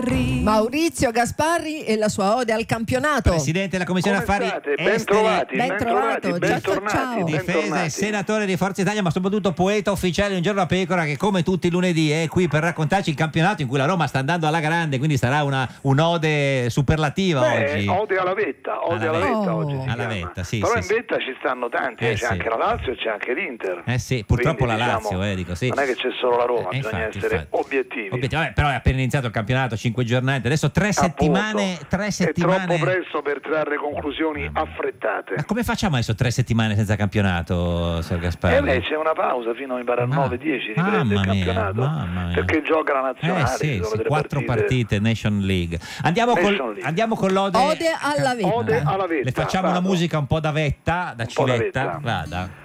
Maurizio Gasparri e la sua ode al campionato. Presidente della Commissione Affari Esteri, ben trovato. Ciao. Difesa e senatore di Forza Italia, ma soprattutto poeta ufficiale di Un Giorno da Pecora, che come tutti i lunedì è qui per raccontarci il campionato in cui la Roma sta andando alla grande, quindi sarà un'ode superlativa oggi. Ode alla vetta, oggi si alla chiama. vetta, sì, però sì, in vetta ci stanno tanti, c'è anche la Lazio e c'è anche l'Inter. Sì, purtroppo quindi, la Lazio, dico, sì. Non è che c'è solo la Roma, bisogna essere obiettivi. Vabbè, però è appena iniziato il campionato, 5 giornate, adesso 3 settimane. È troppo presto per trarre conclusioni affrettate. Ma come facciamo adesso 3 settimane senza campionato, Ser Gasparri? C'è una pausa fino al 9-10 riprende il campionato, perché gioca la nazionale. 4 partite Nation League. Andiamo con l'ode alla vetta. Le facciamo una musica un po' da vetta, da civetta. Vada.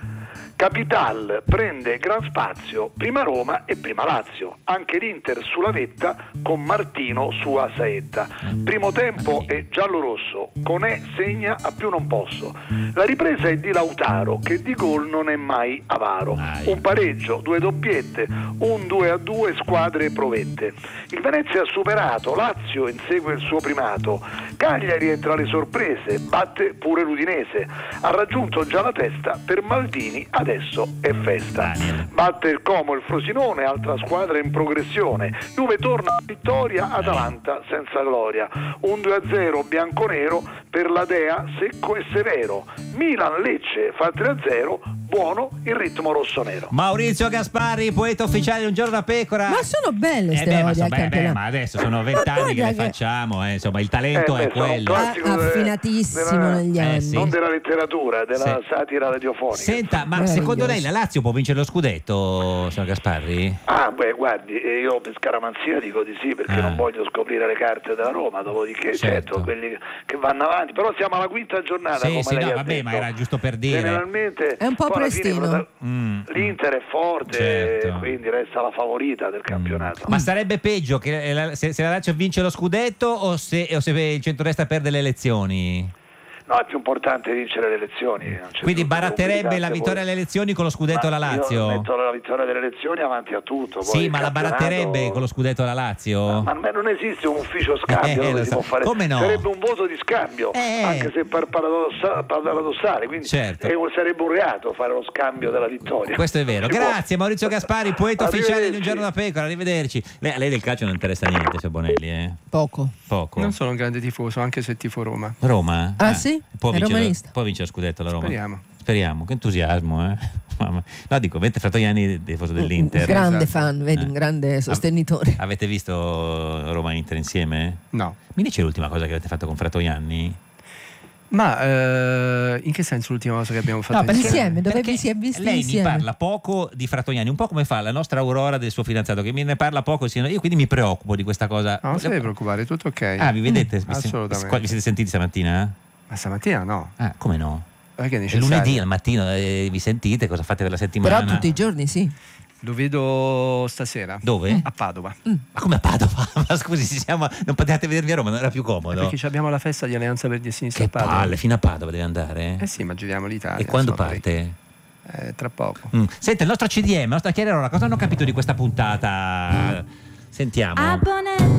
Capital prende gran spazio, prima Roma e prima Lazio, anche l'Inter sulla vetta con Martino su a saetta. Primo tempo è giallo-rosso, Conè segna a più non posso. La ripresa è di Lautaro che di gol non è mai avaro. Un pareggio, 2 doppiette, un 2-2 squadre provette. Il Venezia ha superato, Lazio insegue il suo primato. Cagliari è tra le sorprese, batte pure l'Udinese. Ha raggiunto già la testa, per Maldini adesso è festa. Batte il Como, il Frosinone, altra squadra in progressione. Juve torna a vittoria, Atalanta senza gloria. Un 2-0 bianconero per la Dea, secco e severo. Milan Lecce fa 3-0, buono il ritmo rossonero. Maurizio Gasparri, poeta ufficiale di Un Giorno da Pecora. Ma sono belle ste odi al campionato. Ma adesso sono 20 anni che le facciamo, insomma il talento è quello. Affinatissimo negli anni. Non della letteratura, della satira radiofonica. Senta, ma secondo lei la Lazio può vincere lo scudetto, signor Gasparri? Guardi, io per scaramanzia dico di sì, perché non voglio scoprire le carte della Roma, dopodiché certo quelli che vanno avanti, però siamo alla quinta giornata, ma era giusto per dire. Generalmente è un po' prestino. L'Inter è forte, quindi resta la favorita del campionato. Ma sarebbe peggio che se la Lazio vince lo scudetto o se il centrodestra perde le elezioni? No, è più importante vincere le elezioni. Quindi baratterebbe la vittoria alle elezioni con lo scudetto alla Lazio? Io metto la vittoria delle elezioni avanti a tutto. Sì, ma la baratterebbe con lo scudetto alla Lazio? Ma non esiste un ufficio scambio dove si può fare. Come no? Sarebbe un voto di scambio, anche se paradossale, quindi sarebbe un reato fare lo scambio della vittoria. Questo è vero. Grazie Maurizio Gasparri, poeta ufficiale di Un Giorno da Pecora, arrivederci. Lei del calcio non interessa niente, signor Bonelli? Poco. Non sono un grande tifoso, anche se tifo Roma. Roma? Sì? Può vincere lo scudetto la Roma? Speriamo, che entusiasmo, No, dico, mentre fra anni tifoso dell'Inter. Un grande fan, vedi, un grande sostenitore. Avete visto Roma e Inter insieme? No. Mi dice l'ultima cosa che avete fatto con Fratoianni? Ma in che senso l'ultima cosa che abbiamo fatto insieme? Dove vi si è visti lei insieme? mi parla poco di Fratoianni, un po' come fa la nostra Aurora del suo fidanzato, che me ne parla poco, io quindi mi preoccupo di questa cosa. No, non si deve preoccupare, tutto ok. Vi vedete? Assolutamente. Vi siete sentiti stamattina? Ma stamattina no. Come no? Perché è lunedì al mattino, vi sentite, cosa fate per la settimana? Però tutti i giorni sì. Lo vedo stasera. Dove? A Padova. Ma come a Padova? Ma scusi, non potevate vedervi a Roma, non era più comodo? Perché abbiamo la festa di Alleanza Verdi e Sinistra a Padova. Palle, fino a Padova deve andare? Sì, ma giriamo l'Italia. E quando parte? Tra poco. Senta, il nostro CDM, la nostra chiacchierata, cosa hanno capito di questa puntata? Sentiamo.